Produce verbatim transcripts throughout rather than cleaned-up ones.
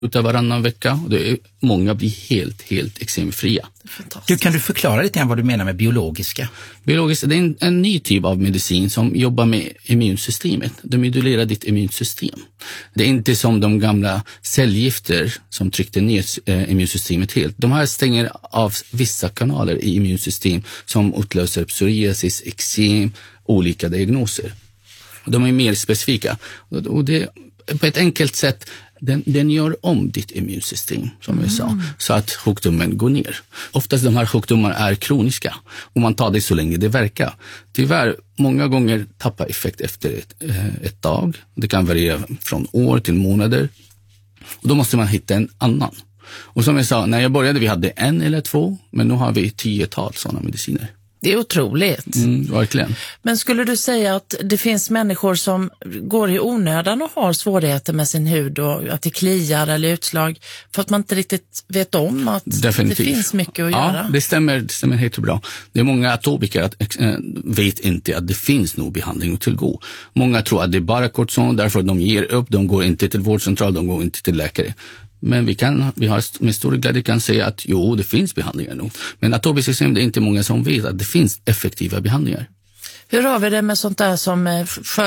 utav varannan vecka. Det är, många blir helt, helt eksemfria. Du, kan du förklara lite grann vad du menar med biologiska? Biologiskt, det är en, en ny typ av medicin som jobbar med immunsystemet. De modulerar ditt immunsystem. Det är inte som de gamla cellgifter som tryckte ner eh, immunsystemet helt. De här stänger av vissa kanaler i immunsystem som utlöser psoriasis, eksem, olika diagnoser. De är mer specifika. Och det, på ett enkelt sätt, den, den gör om ditt immunsystem, som jag sa, mm. så att sjukdomen går ner. Oftast de här sjukdomarna är kroniska och man tar det så länge det verkar. Tyvärr, många gånger tappar effekt efter ett, ett dag. Det kan variera från år till månader. Och då måste man hitta en annan. Och som jag sa, när jag började vi hade en eller två, men nu har vi tiotal sådana mediciner. Det är otroligt. Mm, verkligen. Men skulle du säga att det finns människor som går i onödan och har svårigheter med sin hud och att det kliar eller utslag för att man inte riktigt vet om att Definitivt. Det finns mycket att ja, göra? Det stämmer, det stämmer helt bra. Det är många atopiker att äh, vet inte att det finns någon behandling att tillgå. Många tror att det är bara kortison, därför de ger upp, de går inte till vårdcentral, de går inte till läkare. Men vi, kan, vi har med stor glädje kan säga att jo, det finns behandlingar nu. Men atopiskt eksem, det är inte många som vet att det finns effektiva behandlingar. Hur har vi det med sånt där som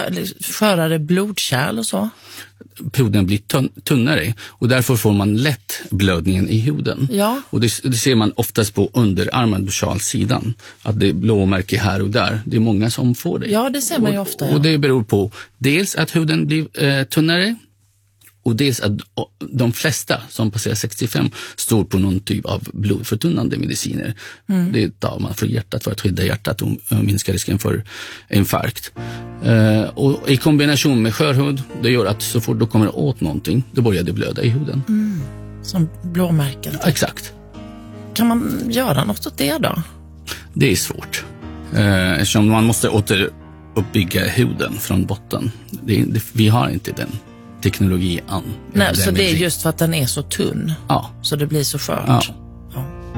skörare blodkärl och så? Huden blir tunn, tunnare och därför får man lätt blödningen i huden. Ja. Och det, det ser man oftast på underarmen på sjalsidan. Att det är blåmärke här och där. Det är många som får det. Ja, det ser man ju ofta. Och, ja. och det beror på dels att huden blir eh, tunnare. Och dels att de flesta som passerar sextiofem står på någon typ av blodförtunnande mediciner. Mm. Det tar man för hjärtat för att skydda hjärtat och minska risken för infarkt. Uh, och i kombination med skörhud, det gör att så fort du kommer åt någonting, då börjar det blöda i huden. Mm. Som blåmärken. Ja, exakt. Kan man göra något åt det då? Det är svårt. Uh, eftersom man måste återuppbygga huden från botten. Det, det, vi har inte den teknologi an. Nej, så det är just för att den är så tunn. Ja. Så det blir så skört. Ja.